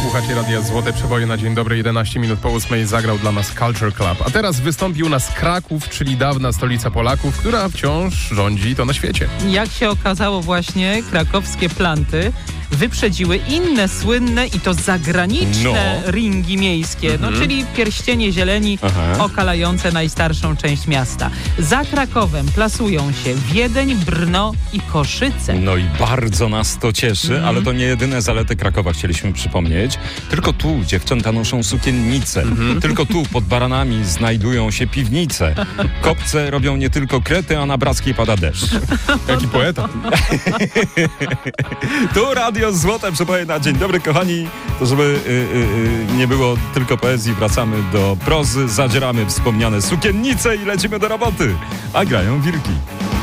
Słuchacie Radia Złote Przeboje na dzień dobry, 11 minut po 8 zagrał dla nas Culture Club. A teraz wystąpił nas Kraków, czyli dawna stolica Polaków, która wciąż rządzi to na świecie. Jak się okazało właśnie, krakowskie planty wyprzedziły inne słynne i to zagraniczne ringi miejskie, czyli pierścienie zieleni okalające najstarszą część miasta. Za Krakowem plasują się Wiedeń, Brno i Koszyce. No i bardzo nas to cieszy, ale to nie jedyne zalety Krakowa chcieliśmy przypomnieć. Tylko tu dziewczęta noszą sukiennice. Tylko tu pod baranami znajdują się piwnice. Kopce robią nie tylko krety, a na Brackiej pada deszcz. Jaki poeta. Tu Radio Złote Przeboje na dzień dobry, kochani. To żeby nie było tylko poezji, wracamy do prozy, zadzieramy wspomniane sukiennice i lecimy do roboty. A grają wilki.